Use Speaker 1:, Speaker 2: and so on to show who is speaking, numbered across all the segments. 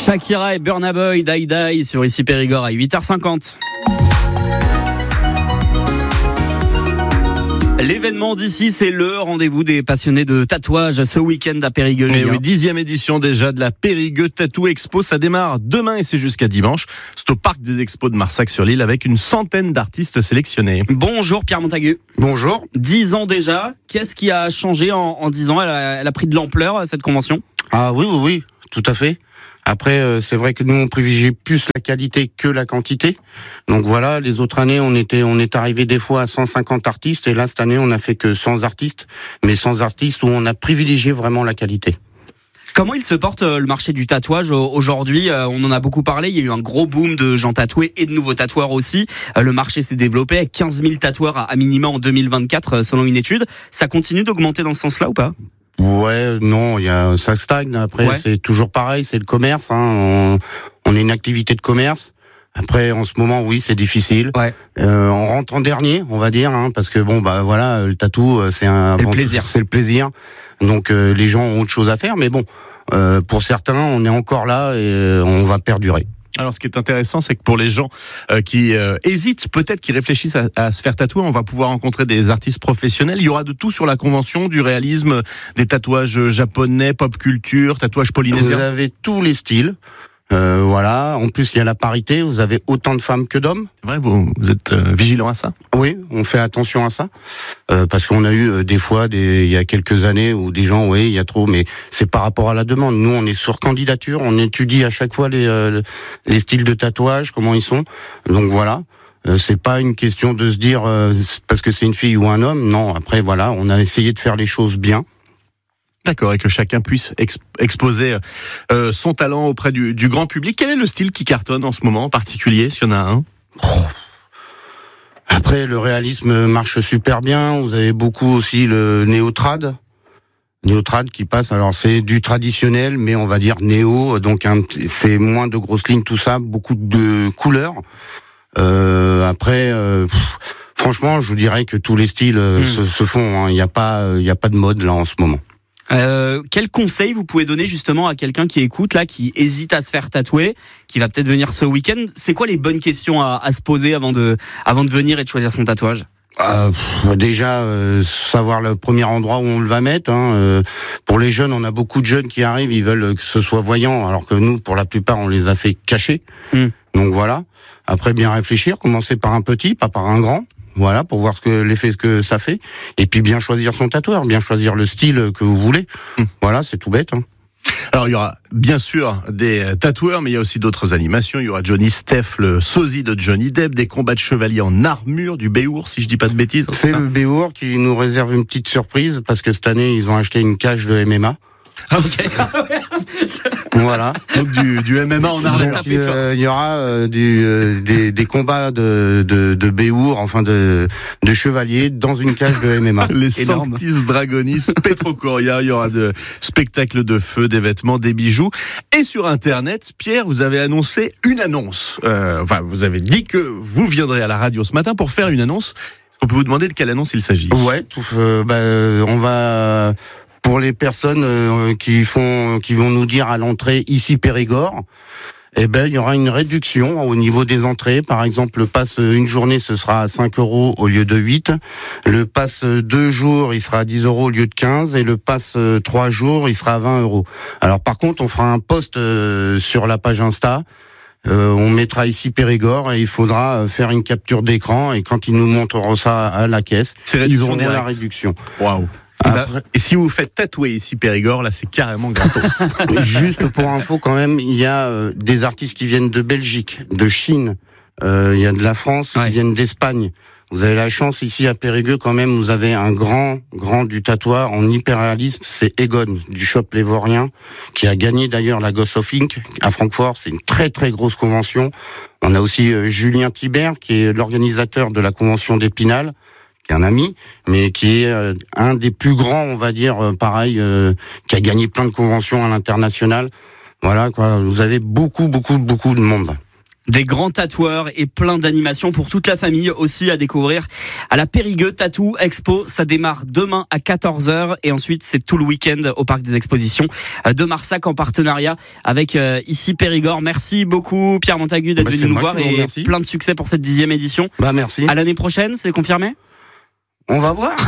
Speaker 1: Shakira et Burna Boy, Die Die sur ici Périgord à 8h50. L'événement d'ici, c'est le rendez-vous des passionnés de tatouage ce week-end à Périgueux.
Speaker 2: Et oui, 10e édition déjà de la Périgueux Tattoo Expo. Ça démarre demain et c'est jusqu'à dimanche. C'est au Parc des Expos de Marsac-sur-l'Île avec une centaine d'artistes sélectionnés.
Speaker 1: Bonjour Pierre Montagu.
Speaker 3: Bonjour.
Speaker 1: 10 ans déjà. Qu'est-ce qui a changé en 10 ans ? Elle a pris de l'ampleur, cette convention ?
Speaker 3: Ah oui, tout à fait. Après, c'est vrai que nous, on privilégie plus la qualité que la quantité. Donc voilà, les autres années, on est arrivé des fois à 150 artistes, et là, cette année, on a fait que 100 artistes, mais 100 artistes où on a privilégié vraiment la qualité.
Speaker 1: Comment il se porte le marché du tatouage aujourd'hui ? On en a beaucoup parlé, il y a eu un gros boom de gens tatoués et de nouveaux tatoueurs aussi. Le marché s'est développé avec 15 000 tatoueurs à minima en 2024 selon une étude. Ça continue d'augmenter dans ce sens-là ou pas ?
Speaker 3: Ouais, non, ça stagne. Après, C'est toujours pareil, c'est le commerce. On est une activité de commerce. Après, en ce moment, oui, c'est difficile.
Speaker 1: Ouais.
Speaker 3: On rentre en dernier, on va dire, parce que voilà, le tatou, c'est le plaisir. C'est le plaisir. Donc, les gens ont autre chose à faire, mais bon, pour certains, on est encore là et on va perdurer.
Speaker 2: Alors, ce qui est intéressant, c'est que pour les gens qui hésitent, peut-être qui réfléchissent à se faire tatouer, on va pouvoir rencontrer des artistes professionnels. Il y aura de tout sur la convention, du réalisme, des tatouages japonais, pop culture, tatouages polynésien.
Speaker 3: Vous avez tous les styles. Voilà. En plus, il y a la parité. Vous avez autant de femmes que d'hommes.
Speaker 2: C'est vrai, vous êtes vigilant à ça ?
Speaker 3: Oui, on fait attention à ça. Parce qu'on a eu des fois, il y a quelques années, où des gens, il y a trop, mais c'est par rapport à la demande. Nous, on est sur candidature. On étudie à chaque fois les styles de tatouage, comment ils sont. Donc voilà. C'est pas une question de se dire parce que c'est une fille ou un homme. Non. Après, voilà, on a essayé de faire les choses bien.
Speaker 2: D'accord, et que chacun puisse exposer son talent auprès du grand public. Quel est le style qui cartonne en ce moment en particulier, s'il y en a un ?
Speaker 3: Après, le réalisme marche super bien. Vous avez beaucoup aussi le néo-trad qui passe. Alors, c'est du traditionnel, mais on va dire néo. Donc, c'est moins de grosses lignes, tout ça. Beaucoup de couleurs. Après... franchement, je vous dirais que tous les styles se font. Il n'y a pas de mode là en ce moment.
Speaker 1: Quel conseil vous pouvez donner justement à quelqu'un qui écoute là, qui hésite à se faire tatouer, qui va peut-être venir ce week-end ? C'est quoi les bonnes questions à se poser avant de venir et de choisir son tatouage ?
Speaker 3: Déjà, savoir le premier endroit où on le va mettre. Pour les jeunes, on a beaucoup de jeunes qui arrivent, ils veulent que ce soit voyant, alors que nous, pour la plupart, on les a fait cacher. Donc voilà. Après, bien réfléchir, commencer par un petit, pas par un grand. Voilà, pour voir l'effet que ça fait. Et puis bien choisir son tatoueur, bien choisir le style que vous voulez. Voilà, c'est tout bête.
Speaker 2: Alors il y aura bien sûr des tatoueurs, mais il y a aussi d'autres animations. Il y aura Johnny Steph, le sosie de Johnny Depp, des combats de chevaliers en armure, du Béour, si je dis pas de bêtises.
Speaker 3: C'est le Béour qui nous réserve une petite surprise, parce que cette année, ils ont acheté une cage de MMA.
Speaker 1: Ah, ok.
Speaker 3: Voilà.
Speaker 2: Donc du MMA en armure.
Speaker 3: Il y aura des combats de Béour, enfin de chevaliers dans une cage de MMA.
Speaker 2: Les Sanctis Dragonis, Petrocoria, il y aura de spectacles de feu, des vêtements, des bijoux. Et sur Internet, Pierre, vous avez annoncé une annonce. Vous avez dit que vous viendrez à la radio ce matin pour faire une annonce. On peut vous demander de quelle annonce il s'agit ?
Speaker 3: Ouais, on va... Pour les personnes qui vont nous dire à l'entrée ici Périgord, il y aura une réduction au niveau des entrées. Par exemple, le pass une journée, ce sera à 5 € au lieu de 8. Le pass 2 jours, il sera à 10 € au lieu de 15. Et le pass 3 jours, il sera à 20 €. Alors par contre, on fera un post sur la page Insta. On mettra ici Périgord et il faudra faire une capture d'écran. Et quand ils nous montreront ça à la caisse, ils auront la réduction.
Speaker 2: Waouh. Et si vous vous faites tatouer ici Périgord, là c'est carrément gratos.
Speaker 3: Juste pour info quand même, il y a des artistes qui viennent de Belgique, de Chine, il y a de la France qui viennent d'Espagne. Vous avez la chance ici à Périgueux quand même, vous avez un grand du tatouage en hyperréalisme, c'est Egon du shop Lévorien, qui a gagné d'ailleurs la Ghost of Ink à Francfort. C'est une très très grosse convention. On a aussi Julien Thibert qui est l'organisateur de la convention d'Épinal, qui est un ami, mais qui est un des plus grands, on va dire, qui a gagné plein de conventions à l'international. Voilà, quoi. Vous avez beaucoup de monde.
Speaker 1: Des grands tatoueurs et plein d'animations pour toute la famille aussi à découvrir à la Périgueux Tattoo Expo. Ça démarre demain à 14h et ensuite c'est tout le week-end au Parc des Expositions de Marsac en partenariat avec ici Périgord. Merci beaucoup Pierre Montagu d'être venu nous voir et plein de succès pour cette 10e édition.
Speaker 3: Merci.
Speaker 1: À l'année prochaine, c'est confirmé ?
Speaker 3: On va voir.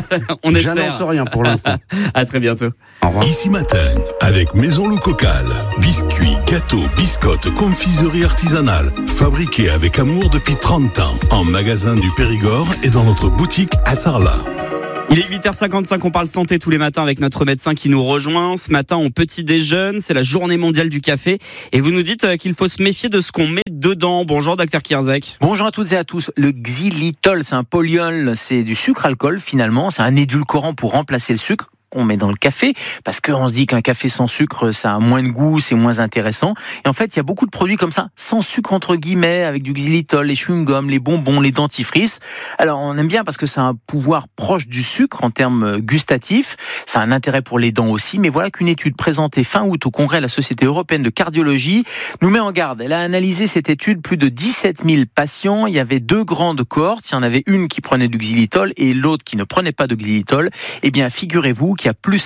Speaker 1: On espère.
Speaker 3: J'annonce rien pour l'instant.
Speaker 1: À très bientôt.
Speaker 3: Au revoir.
Speaker 4: Ici Matin, avec Maison Loup Cocal. Biscuits, gâteaux, biscottes, confiserie artisanale. Fabriqués avec amour depuis 30 ans. En magasin du Périgord et dans notre boutique à Sarlat.
Speaker 1: Il est 8h55, on parle santé tous les matins avec notre médecin qui nous rejoint. Ce matin, on petit déjeune, c'est la journée mondiale du café. Et vous nous dites qu'il faut se méfier de ce qu'on met dedans. Bonjour, Dr Kierzek.
Speaker 5: Bonjour à toutes et à tous. Le xylitol, c'est un polyol, c'est du sucre-alcool finalement. C'est un édulcorant pour remplacer le sucre qu'on met dans le café, parce qu'on se dit qu'un café sans sucre, ça a moins de goût, c'est moins intéressant. Et en fait, il y a beaucoup de produits comme ça, sans sucre entre guillemets, avec du xylitol, les chewing-gums, les bonbons, les dentifrices. Alors, on aime bien parce que ça a un pouvoir proche du sucre en termes gustatifs. Ça a un intérêt pour les dents aussi. Mais voilà qu'une étude présentée fin août au congrès de la Société européenne de cardiologie nous met en garde. Elle a analysé cette étude, plus de 17 000 patients. Il y avait 2 grandes cohortes. Il y en avait une qui prenait du xylitol et l'autre qui ne prenait pas de xylitol. Eh bien, figurez-vous qu'il y a plus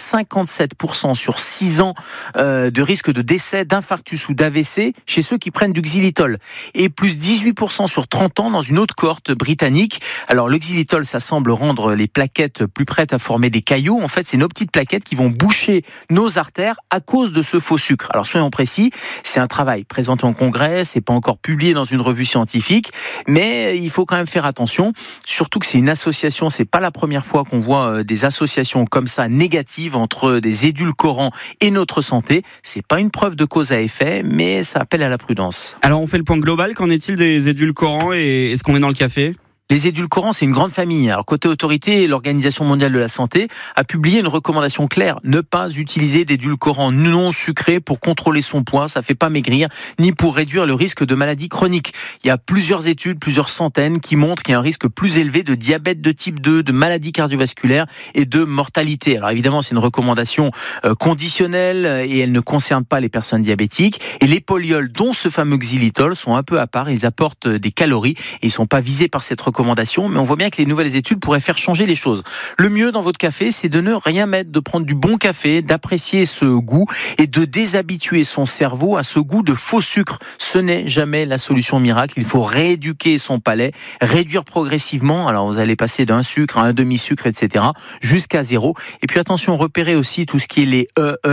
Speaker 5: 57% sur 6 ans de risque de décès, d'infarctus ou d'AVC chez ceux qui prennent du xylitol. Et plus 18% sur 30 ans dans une autre cohorte britannique. Alors le xylitol, ça semble rendre les plaquettes plus prêtes à former des caillots. En fait, c'est nos petites plaquettes qui vont boucher nos artères à cause de ce faux sucre. Alors soyons précis, c'est un travail présenté en congrès, c'est pas encore publié dans une revue scientifique, mais il faut quand même faire attention, surtout que c'est une association, c'est pas la première fois qu'on voit des associations comme ça négatives entre des édulcorants et notre santé. C'est pas une preuve de cause à effet, mais ça appelle à la prudence.
Speaker 1: Alors on fait le point global, qu'en est-il des édulcorants et ce qu'on met dans le café ?
Speaker 5: Les édulcorants, c'est une grande famille. Alors, côté autorité, l'Organisation mondiale de la santé a publié une recommandation claire. Ne pas utiliser d'édulcorants non sucrés pour contrôler son poids. Ça fait pas maigrir, ni pour réduire le risque de maladies chroniques. Il y a plusieurs études, plusieurs centaines, qui montrent qu'il y a un risque plus élevé de diabète de type 2, de maladies cardiovasculaires et de mortalité. Alors, évidemment, c'est une recommandation conditionnelle et elle ne concerne pas les personnes diabétiques. Et les polyols, dont ce fameux xylitol, sont un peu à part. Ils apportent des calories et ils sont pas visés par cette recommandation. Mais on voit bien que les nouvelles études pourraient faire changer les choses. Le mieux dans votre café, c'est de ne rien mettre, de prendre du bon café, d'apprécier ce goût et de déshabituer son cerveau à ce goût de faux sucre. Ce n'est jamais la solution miracle. Il faut rééduquer son palais, réduire progressivement. Alors vous allez passer d'un sucre à un demi-sucre, etc., jusqu'à 0. Et puis attention, repérez aussi tout ce qui est les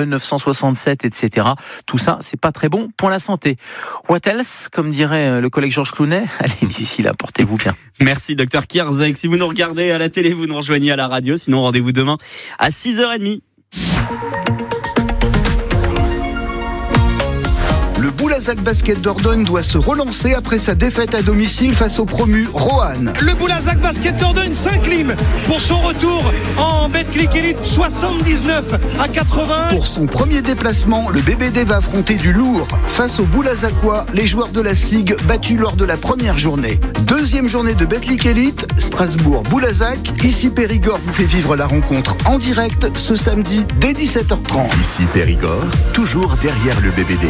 Speaker 5: E967, etc. Tout ça, c'est pas très bon pour la santé. What else, comme dirait le collègue Georges Clounet. Allez, d'ici là, portez-vous bien.
Speaker 1: Merci Dr Kierzek. Si vous nous regardez à la télé, vous nous rejoignez à la radio. Sinon, rendez-vous demain à 6h30.
Speaker 6: Le Boulazac Basket Dordogne doit se relancer après sa défaite à domicile face au promu Roanne.
Speaker 7: Le Boulazac Basket Dordogne s'incline pour son retour en Betclic Elite 79-80.
Speaker 6: Pour son premier déplacement, le BBD va affronter du lourd. Face aux Boulazacois, les joueurs de la SIG battus lors de la première journée. Deuxième journée de Betclic Elite, Strasbourg-Boulazac. Ici Périgord vous fait vivre la rencontre en direct ce samedi dès 17h30.
Speaker 8: Ici Périgord, toujours derrière le BBD.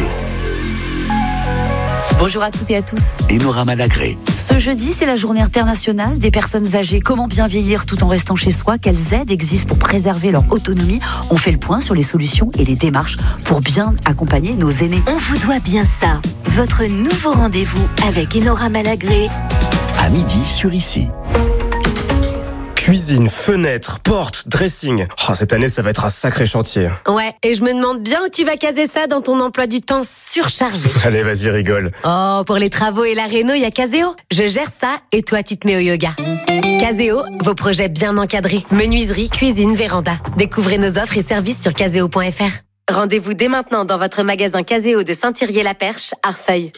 Speaker 9: Bonjour à toutes et à tous.
Speaker 8: Enora Malagré.
Speaker 9: Ce jeudi, c'est la journée internationale des personnes âgées. Comment bien vieillir tout en restant chez soi? Quelles aides existent pour préserver leur autonomie? On fait le point sur les solutions et les démarches pour bien accompagner nos aînés.
Speaker 10: On vous doit bien ça. Votre nouveau rendez-vous avec Enora Malagré.
Speaker 8: À midi sur Ici.
Speaker 11: Cuisine, fenêtres, portes, dressing. Oh, cette année, ça va être un sacré chantier.
Speaker 10: Ouais, et je me demande bien où tu vas caser ça dans ton emploi du temps surchargé.
Speaker 11: Allez, vas-y, rigole.
Speaker 10: Oh, pour les travaux et la réno, il y a Caseo. Je gère ça et toi, tu te mets au yoga. Caseo, vos projets bien encadrés. Menuiserie, cuisine, véranda. Découvrez nos offres et services sur caseo.fr. Rendez-vous dès maintenant dans votre magasin Caseo de Saint-Thirier-la-Perche, Arfeuil.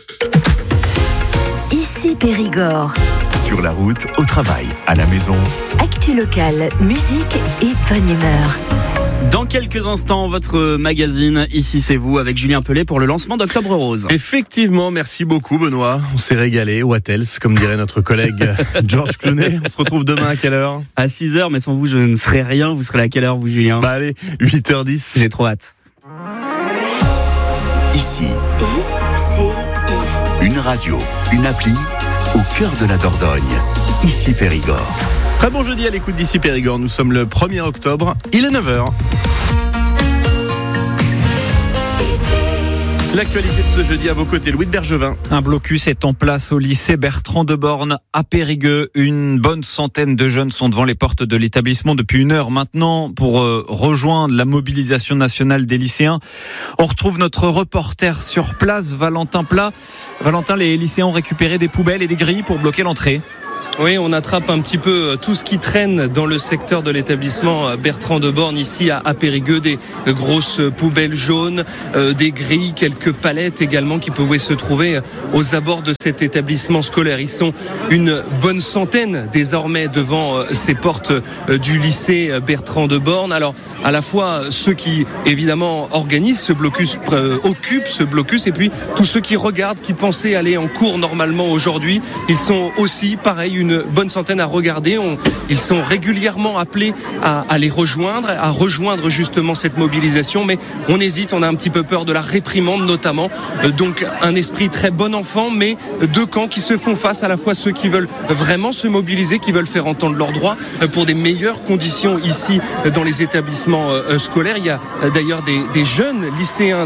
Speaker 9: Ici Périgord.
Speaker 8: Sur la route, au travail, à la maison.
Speaker 9: Actu locale, musique et bonne humeur.
Speaker 1: Dans quelques instants, votre magazine Ici c'est vous avec Julien Pellet pour le lancement d'Octobre Rose.
Speaker 2: Effectivement, merci beaucoup Benoît. On s'est régalé. What else, comme dirait notre collègue Georges Clounet. On se retrouve demain à quelle heure?
Speaker 1: À 6h, mais sans vous je ne serai rien. Vous serez à quelle heure vous Julien?
Speaker 2: Bah allez, 8h10.
Speaker 1: J'ai trop hâte.
Speaker 8: Ici,
Speaker 10: ICI.
Speaker 8: une radio, une appli au cœur de la Dordogne. Ici Périgord.
Speaker 2: Très bon jeudi à l'écoute d'Ici Périgord. Nous sommes le 1er octobre. Il est 9h. L'actualité de ce jeudi à vos côtés, Louis de Bergevin.
Speaker 12: Un blocus est en place au lycée Bertrand de Born à Périgueux. Une bonne centaine de jeunes sont devant les portes de l'établissement depuis 1 heure maintenant pour rejoindre la mobilisation nationale des lycéens. On retrouve notre reporter sur place, Valentin Plat. Valentin, les lycéens ont récupéré des poubelles et des grilles pour bloquer l'entrée.
Speaker 13: Oui, on attrape un petit peu tout ce qui traîne dans le secteur de l'établissement Bertrand de Born ici à Périgueux, des grosses poubelles jaunes, des grilles, quelques palettes également qui pouvaient se trouver aux abords de cet établissement scolaire. Ils sont une bonne centaine désormais devant ces portes du lycée Bertrand de Born. Alors à la fois ceux qui évidemment organisent ce blocus, occupent ce blocus, et puis tous ceux qui regardent, qui pensaient aller en cours normalement aujourd'hui, ils sont aussi pareil une bonne centaine à regarder. Ils sont régulièrement appelés à les rejoindre, à rejoindre justement cette mobilisation, mais on hésite, on a un petit peu peur de la réprimande notamment. Donc un esprit très bon enfant, mais deux camps qui se font face, à la fois ceux qui veulent vraiment se mobiliser, qui veulent faire entendre leurs droits pour des meilleures conditions ici dans les établissements scolaires. Il y a d'ailleurs des jeunes lycéens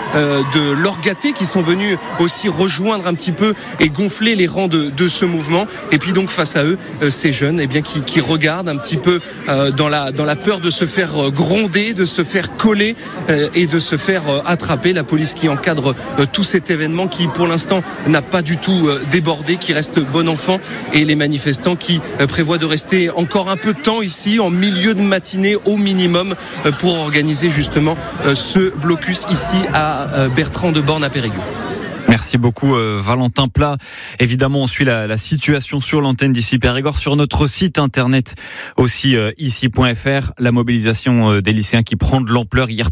Speaker 13: de l'Orgaté qui sont venus aussi rejoindre un petit peu et gonfler les rangs de ce mouvement. Et puis donc face à eux, ces jeunes qui regardent un petit peu dans la peur de se faire gronder, de se faire coller et de se faire attraper. La police qui encadre tout cet événement qui pour l'instant n'a pas du tout débordé, qui reste bon enfant, et les manifestants qui prévoient de rester encore un peu de temps ici en milieu de matinée au minimum pour organiser justement ce blocus ici à Bertrand de Born à Périgueux.
Speaker 12: Merci beaucoup Valentin Plat. Évidemment, on suit la situation sur l'antenne d'Ici Périgord, sur notre site internet aussi ici.fr. La mobilisation des lycéens qui prend de l'ampleur. Hier,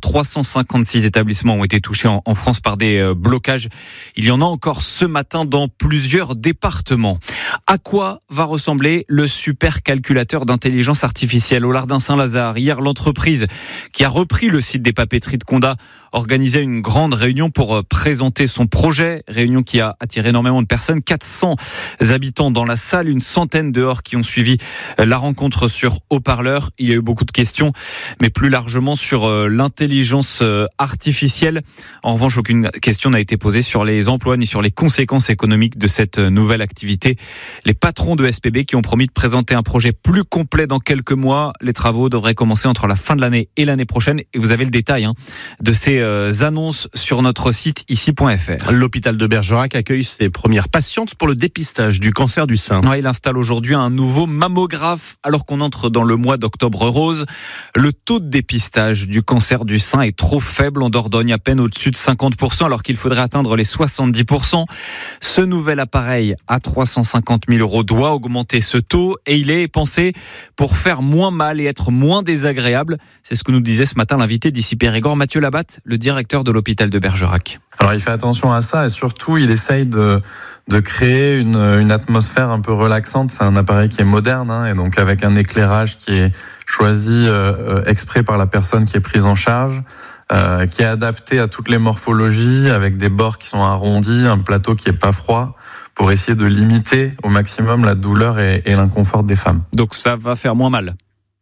Speaker 12: 356 établissements ont été touchés en France par des blocages. Il y en a encore ce matin dans plusieurs départements. À quoi va ressembler le supercalculateur d'intelligence artificielle au Lardin Saint-Lazare? Hier, l'entreprise qui a repris le site des papeteries de Condat organisait une grande réunion pour présenter son projet. Réunion qui a attiré énormément de personnes. 400 habitants dans la salle, une centaine dehors qui ont suivi la rencontre sur haut-parleur. Il y a eu beaucoup de questions, mais plus largement sur l'intelligence artificielle. En revanche, aucune question n'a été posée sur les emplois ni sur les conséquences économiques de cette nouvelle activité. Les patrons de SPB qui ont promis de présenter un projet plus complet dans quelques mois. Les travaux devraient commencer entre la fin de l'année et l'année prochaine. Et vous avez le détail de ces annonces sur notre site ici.fr.
Speaker 2: L'hôpital de Bergerac accueille ses premières patientes pour le dépistage du cancer du sein.
Speaker 12: Il installe aujourd'hui un nouveau mammographe alors qu'on entre dans le mois d'octobre rose. Le taux de dépistage du cancer du sein est trop faible en Dordogne, à peine au-dessus de 50%, alors qu'il faudrait atteindre les 70%. Ce nouvel appareil à 350 000 € doit augmenter ce taux et il est pensé pour faire moins mal et être moins désagréable. C'est ce que nous disait ce matin l'invité d'Ici Périgord, Mathieu Labatte, le directeur de l'hôpital de Bergerac.
Speaker 14: Alors il fait attention à ça et surtout il essaye de créer une atmosphère un peu relaxante. C'est un appareil qui est moderne et donc avec un éclairage qui est choisi exprès par la personne qui est prise en charge, qui est adapté à toutes les morphologies, avec des bords qui sont arrondis, un plateau qui est pas froid, pour essayer de limiter au maximum la douleur et l'inconfort des femmes.
Speaker 12: Donc ça va faire moins mal?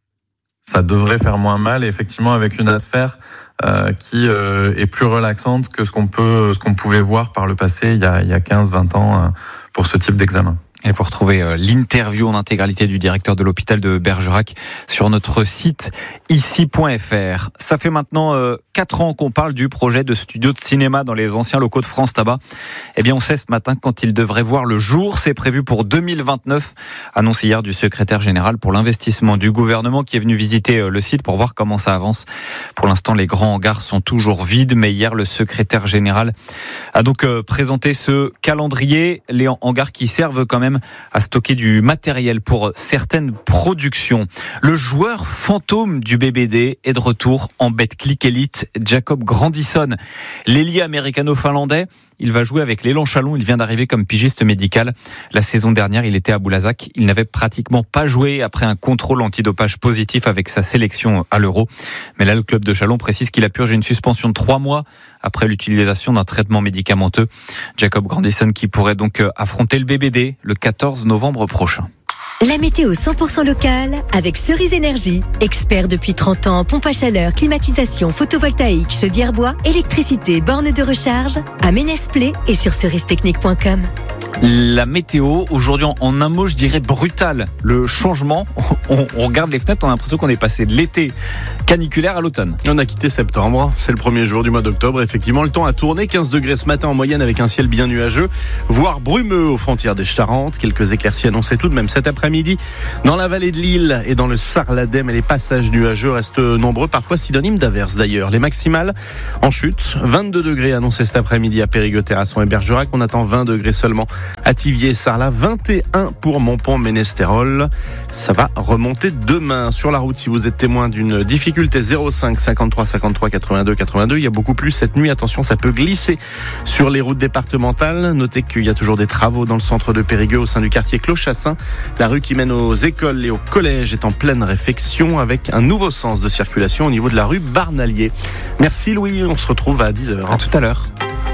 Speaker 14: Ça devrait faire moins mal, et effectivement avec une atmosphère qui est plus relaxante que ce qu'on pouvait voir par le passé il y a 15-20 ans pour ce type d'examen.
Speaker 12: Et vous retrouvez l'interview en intégralité du directeur de l'hôpital de Bergerac sur notre site ici.fr. Ça fait maintenant 4 ans qu'on parle du projet de studio de cinéma dans les anciens locaux de France Tabac. Eh bien, on sait ce matin quand il devrait voir le jour. C'est prévu pour 2029. Annonce hier du secrétaire général pour l'investissement du gouvernement qui est venu visiter le site pour voir comment ça avance. Pour l'instant, les grands hangars sont toujours vides, mais hier, le secrétaire général a donc présenté ce calendrier. Les hangars qui servent quand même à stocker du matériel pour certaines productions. Le joueur fantôme du BBD est de retour en Betclic Elite, Jacob Grandisson. L'ailier américano-finlandais, il va jouer avec l'élan Chalon. Il vient d'arriver comme pigiste médical. La saison dernière, il était à Boulazac. Il n'avait pratiquement pas joué après un contrôle antidopage positif avec sa sélection à l'Euro. Mais là, le club de Chalon précise qu'il a purgé une suspension de 3 mois après l'utilisation d'un traitement médicamenteux. Jacob Grandison qui pourrait donc affronter le BBD le 14 novembre prochain.
Speaker 15: La météo 100% locale avec Cerise Énergie. Expert depuis 30 ans en pompe à chaleur, climatisation, photovoltaïque, chaudière bois, électricité, borne de recharge, à Ménès-Plé et sur cerise-technique.com.
Speaker 12: La météo, aujourd'hui, en un mot, je dirais brutal. Le changement, on regarde les fenêtres, on a l'impression qu'on est passé de l'été caniculaire à l'automne.
Speaker 2: On a quitté septembre, c'est le premier jour du mois d'octobre. Effectivement, le temps a tourné, 15 degrés ce matin en moyenne avec un ciel bien nuageux, voire brumeux aux frontières des Charentes. Quelques éclaircies annoncées tout de même cet après-midi dans la vallée de l'Île et dans le Sarladem. Et les passages nuageux restent nombreux, parfois synonymes d'averses d'ailleurs. Les maximales en chute, 22 degrés annoncés cet après-midi à Périgueux, Terrasson et Bergerac. On attend 20 degrés seulement à Thiviers et Sarlat, 21 pour Montpont, Ménestérol. Ça va remonter demain. Sur la route, si vous êtes témoin d'une difficulté, 05 53 53 82 82. Il y a beaucoup plus cette nuit. Attention, ça peut glisser sur les routes départementales. Notez qu'il y a toujours des travaux dans le centre de Périgueux au sein du quartier Clos-Chassin. La rue qui mène aux écoles et aux collèges est en pleine réfection avec un nouveau sens de circulation au niveau de la rue Barnalier. Merci Louis, on se retrouve à 10h.
Speaker 12: À tout à l'heure.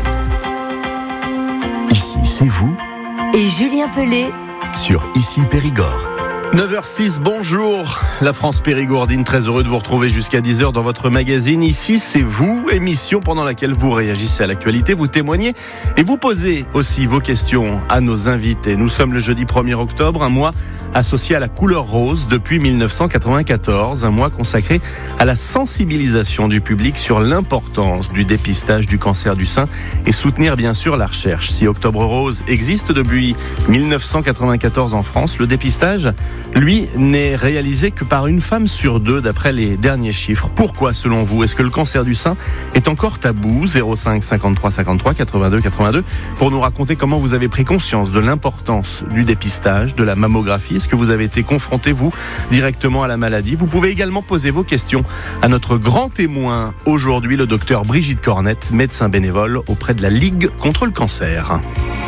Speaker 8: Ici, c'est vous
Speaker 15: Et Julien Pellet
Speaker 8: sur Ici Périgord.
Speaker 2: 9h06, bonjour la France périgourdine, très heureux de vous retrouver jusqu'à 10h dans votre magazine Ici c'est vous, émission pendant laquelle vous réagissez à l'actualité, vous témoignez et vous posez aussi vos questions à nos invités. Nous sommes le jeudi 1er octobre, un mois associé à la couleur rose depuis 1994, un mois consacré à la sensibilisation du public sur l'importance du dépistage du cancer du sein et soutenir bien sûr la recherche. Si Octobre Rose existe depuis 1994 en France, le dépistage, lui, n'est réalisé que par une femme sur deux d'après les derniers chiffres. Pourquoi selon vous? Est-ce que le cancer du sein est encore tabou? 05 53 53 82 82 pour nous raconter comment vous avez pris conscience de l'importance du dépistage, de la mammographie. Est-ce que vous avez été confronté, vous, directement à la maladie? Vous pouvez également poser vos questions à notre grand témoin aujourd'hui, le docteur Brigitte Cornette, médecin bénévole auprès de la Ligue contre le cancer.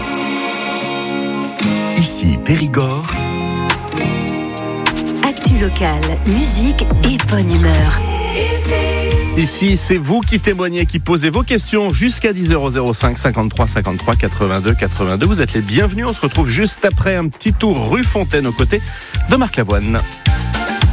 Speaker 8: Ici Périgord.
Speaker 15: Actu locale, musique et bonne humeur.
Speaker 2: Ici, c'est vous qui témoignez, qui posez vos questions jusqu'à 10h05 53 53 82 82. Vous êtes les bienvenus. On se retrouve juste après un petit tour rue Fontaine aux côtés de Marc Lavoine.